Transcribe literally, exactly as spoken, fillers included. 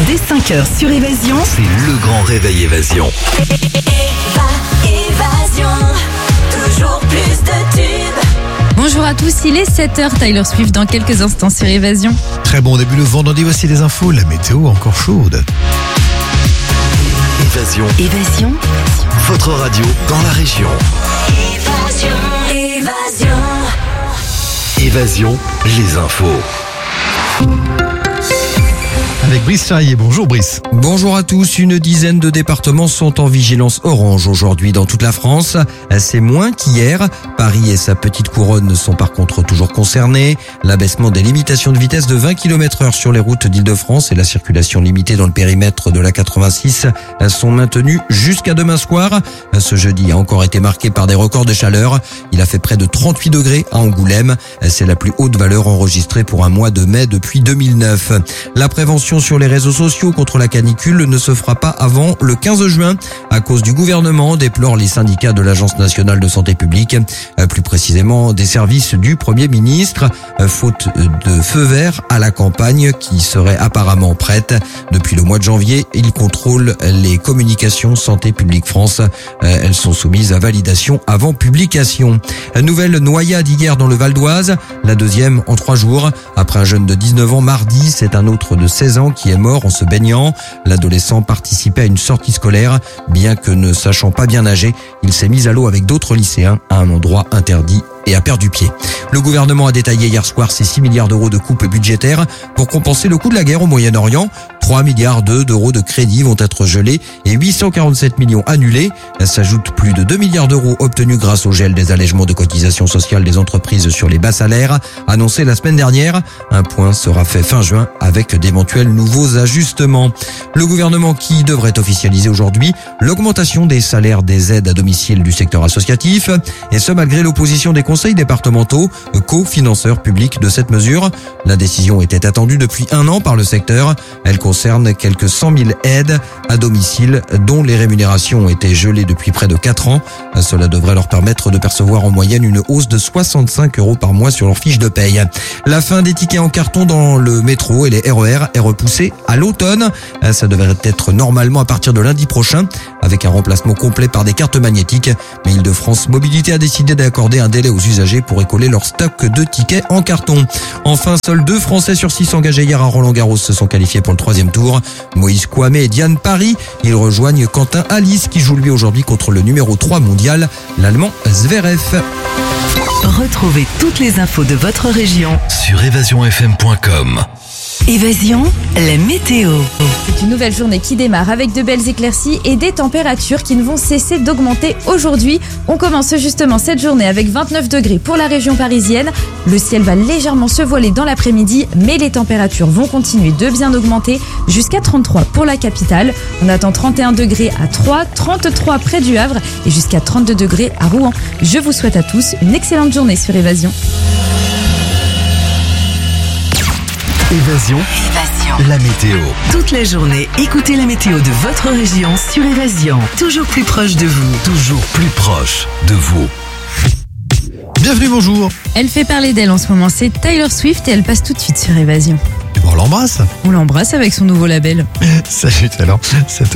Dès cinq heures sur Évasion, c'est le grand réveil Évasion. Évasion, toujours plus de tubes. Bonjour à tous, il est sept heures, Taylor Swift dans quelques instants sur Évasion. Très bon début de vendredi, voici les infos, la météo encore chaude. Évasion, Évasion, votre radio dans la région. Évasion, évasion. Évasion, les infos. Avec Brice Charrier, bonjour Brice. Bonjour à tous, une dizaine de départements sont en vigilance orange aujourd'hui dans toute la France. C'est moins qu'hier. Paris et sa petite couronne sont par contre toujours concernés. L'abaissement des limitations de vitesse de vingt kilomètres heure sur les routes d'Île-de-France et la circulation limitée dans le périmètre de la quatre-vingt-six sont maintenus jusqu'à demain soir. Ce jeudi a encore été marqué par des records de chaleur. Il a fait près de trente-huit degrés à Angoulême. C'est la plus haute valeur enregistrée pour un mois de mai depuis deux mille neuf. La prévention sur les réseaux sociaux contre la canicule ne se fera pas avant le quinze juin à cause du gouvernement, déplorent les syndicats de l'Agence nationale de santé publique, plus précisément des services du Premier ministre, faute de feu vert à la campagne qui serait apparemment prête. Depuis le mois de janvier, ils contrôlent les communications Santé publique France. Elles sont soumises à validation avant publication. Nouvelle noyade hier dans le Val d'Oise, la deuxième en trois jours. Après un jeune de dix-neuf ans mardi, c'est un autre de seize ans qui est mort en se baignant. L'adolescent participait à une sortie scolaire. Bien que ne sachant pas bien nager, il s'est mis à l'eau avec d'autres lycéens à un endroit interdit et a perdu pied. Le gouvernement a détaillé hier soir ses six milliards d'euros de coupes budgétaires pour compenser le coût de la guerre au Moyen-Orient. trois milliards d'euros de crédits vont être gelés et huit cent quarante-sept millions annulés. S'ajoutent plus de deux milliards d'euros obtenus grâce au gel des allègements de cotisations sociales des entreprises sur les bas salaires, annoncé la semaine dernière. Un point sera fait fin juin avec d'éventuels nouveaux ajustements. Le gouvernement qui devrait officialiser aujourd'hui l'augmentation des salaires des aides à domicile du secteur associatif, et ce malgré l'opposition des conseils départementaux, co-financeurs publics de cette mesure. La décision était attendue depuis un an par le secteur. Elle concerne quelques cent mille aides à domicile dont les rémunérations ont été gelées depuis près de quatre ans. Cela devrait leur permettre de percevoir en moyenne une hausse de soixante-cinq euros par mois sur leur fiche de paye. La fin des tickets en carton dans le métro et les R E R est repoussée à l'automne. Ça devrait être normalement à partir de lundi prochain avec un remplacement complet par des cartes magnétiques. Mais Île-de-France Mobilité a décidé d'accorder un délai aux usagers pour écoler leur stock de tickets en carton. Enfin, seuls deux Français sur six engagés hier à Roland-Garros se sont qualifiés pour le troisième tour. Moïse Kouamé et Diane Paris. Ils rejoignent Quentin Alice qui joue lui aujourd'hui contre le numéro trois mondial, l'Allemand Zverev. retrouvez toutes les infos de votre région. Sur évasion f m point com. Évasion, la météo. C'est une nouvelle journée qui démarre avec de belles éclaircies et des températures qui ne vont cesser d'augmenter aujourd'hui. On commence justement cette journée avec vingt-neuf degrés pour la région parisienne. Le ciel va légèrement se voiler dans l'après-midi, mais les températures vont continuer de bien augmenter jusqu'à trente-trois pour la capitale. On attend trente et un degrés à Troyes, trente-trois près du Havre et jusqu'à trente-deux degrés à Rouen. Je vous souhaite à tous une excellente journée sur Évasion. Évasion, Évasion. la météo. Toute la journée, écoutez la météo de votre région sur Évasion. Toujours plus proche de vous. Toujours plus proche de vous. Bienvenue, bonjour. Elle fait parler d'elle en ce moment, c'est Taylor Swift et elle passe tout de suite sur Évasion. Et bon, on l'embrasse. On l'embrasse avec son nouveau label. Salut Taylor.